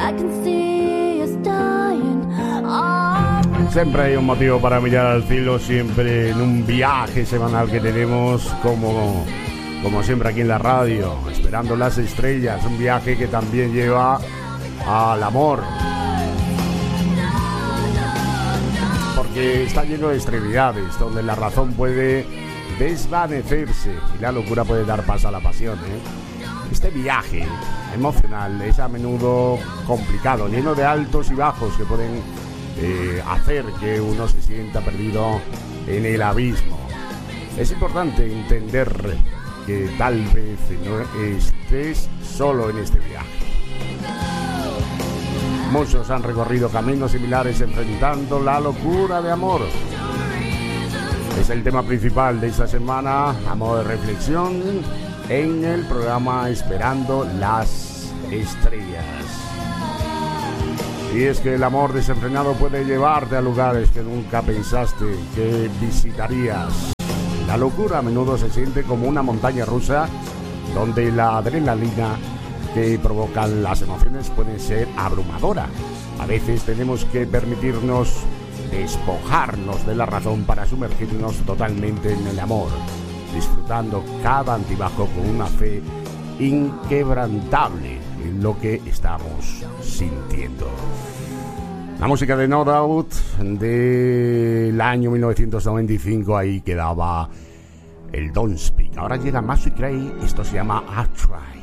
Siempre hay un motivo para mirar al cielo, siempre en un viaje semanal que tenemos, como siempre aquí en la radio, esperando las estrellas, un viaje que también lleva al amor, porque está lleno de extremidades, donde la razón puede desvanecerse y la locura puede dar paso a la pasión, Este viaje emocional es a menudo complicado, lleno de altos y bajos que pueden hacer que uno se sienta perdido en el abismo. Es importante entender que tal vez no estés solo en este viaje. Muchos han recorrido caminos similares enfrentando la locura de amor. Es el tema principal de esta semana, a modo de reflexión, en el programa Esperando las Estrellas. Y es que el amor desenfrenado puede llevarte a lugares que nunca pensaste que visitarías. La locura a menudo se siente como una montaña rusa donde la adrenalina que provocan las emociones puede ser abrumadora. A veces tenemos que permitirnos despojarnos de la razón para sumergirnos totalmente en el amor, disfrutando cada altibajo con una fe inquebrantable en lo que estamos sintiendo. La música de No Doubt del año 1995, ahí quedaba el Don't Speak. Ahora llega Massive Cray, esto se llama I Try.